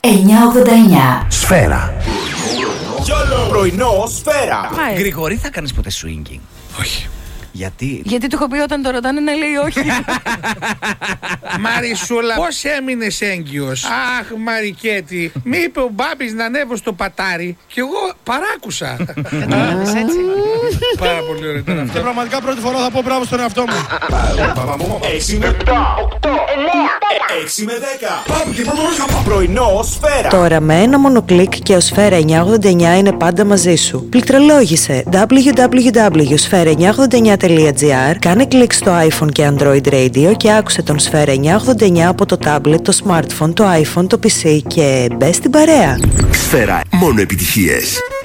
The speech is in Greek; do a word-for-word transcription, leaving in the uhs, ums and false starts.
εννιακόσια ογδόντα εννιά. Σφαίρα. Πρωινό Σφαίρα. Γρηγορή, θα κάνεις ποτέ swinging? Όχι. Γιατί? Γιατί του έχω πει όταν το ρωτάνε να λέει όχι. Μαρισούλα, πώς έμεινες έγκυος? Αχ, Μαρικέτη, μη είπε ο Μπάμπης να ανέβω στο πατάρι και εγώ παράκουσα. Δεν το έλεγες έτσι. Πάρα πολύ ωραία ήταν αυτό. Πραγματικά πρώτη φορά θα πω μπράβο στον εαυτό μου. έξι με επτά, οκτώ, εννιά, έξι με δέκα. Πάμε και πρώτο πρωινό Σφαίρα. Τώρα με ένα μόνο κλικ και ο Σφαίρα εννιακόσια ογδόντα εννιά είναι πάντα μαζί σου. Πληκτρολόγησε double-u double-u double-u τελεία σφαίρα εννιακόσια ογδόντα εννιά τελεία τζι άρ, κάνε κλικ στο iPhone και Android Radio και άκουσε τον Σφαίρα εννιακόσια ογδόντα εννιά από το tablet, το smartphone, το iPhone, το πι σι και μπες στην παρέα. Σφαίρα, μόνο επιτυχίες.